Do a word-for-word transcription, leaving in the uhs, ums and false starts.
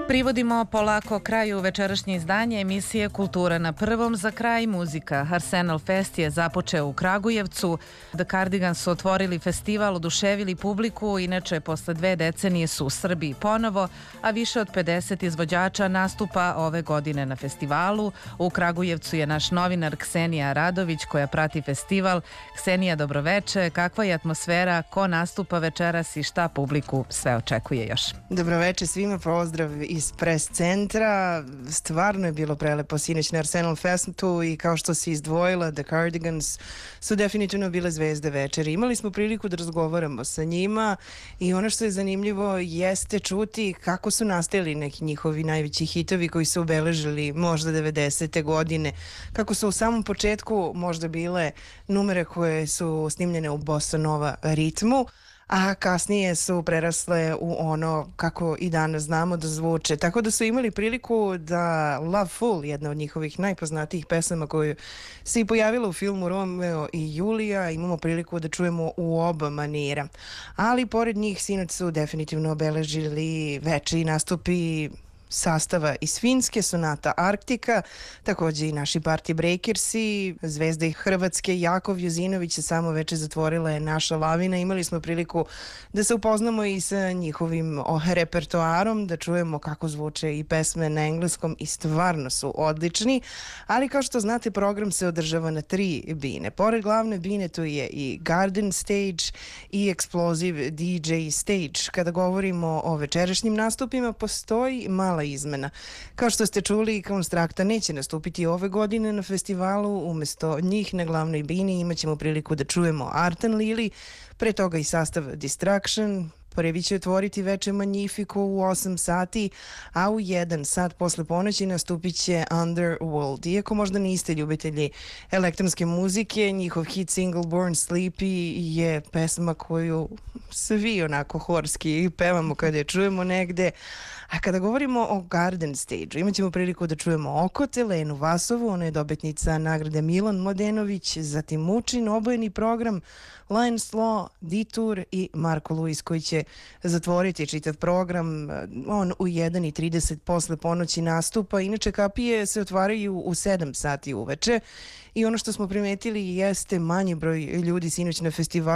Privodimo polako kraju večerašnje izdanje emisije Kultura na prvom. Za kraj muzika. Arsenal Fest je započeo u Kragujevcu. The Cardigans su otvorili festival, oduševili publiku. Inače, posle dve decenije su u Srbiji ponovo, a više od pedeset izvođača nastupa ove godine na festivalu. U Kragujevcu je naš novinar Ksenija Radović koja prati festival. Ksenija, dobroveče. Kakva je atmosfera? Ko nastupa večeras i šta publiku sve očekuje još? Dobroveče svima, pozdrav iz pres centra. Stvarno je bilo prelepo sinoć na Arsenal Festu i kao što si izdvojila, The Cardigans su definitivno bile zvezde večeri. Imali smo priliku da razgovaramo sa njima i ono što je zanimljivo jeste čuti kako su nastajali neki njihovi najveći hitovi koji su obeležili možda devedesete godine, kako su u samom početku možda bile numere koje su snimljene u bossa nova ritmu, a kasnije su prerasle u ono kako i danas znamo da zvuče. Tako da su imali priliku da Love Fool, jedna od njihovih najpoznatijih pesama koju se i pojavila u filmu Romeo i Julija, imamo priliku da čujemo u oba manira. Ali pored njih sinoć su definitivno obeležili večeri nastupi sastava iz Finske, Sonata Arktika, takođe i naši Party Breakersi, zvezde Hrvatske Jakov Jozinović, samo veče zatvorila je Naša lavina. Imali smo priliku da se upoznamo i sa njihovim oh, repertoarom, da čujemo kako zvuče i pesme na engleskom i stvarno su odlični, ali kao što znate program se održava na tri bine. Pored glavne bine tu je i Garden Stage i Explosive D J Stage. Kada govorimo o večerašnjim nastupima postoji mala izmena. Kao što ste čuli, Konstrakta neće nastupiti ove godine na festivalu, umesto njih na glavnoj bini imat ćemo priliku da čujemo Art and Lily, pre toga i sastav Distraction. Prvi će otvoriti veče Magnifico u osam sati, a u jedan sat posle ponoći nastupit će Underworld. Iako možda niste ljubitelji elektronske muzike, njihov hit single Born Sleepy je pesma koju svi onako horski pevamo kada je čujemo negde. A kada govorimo o Garden Stage, imat ćemo priliku da čujemo Okote, Lenu Vasovu, ona je dobitnica nagrade Milan Mladenović, zatim Mučin, obojeni program, Lions Law, Detour i Marko Luis koji će zatvoriti čitav program. On u jedan i trideset posle ponoći nastupa. Inače, kapije se otvaraju u sedam sati uveče i ono što smo primetili jeste manji broj ljudi sinoć na festivalu.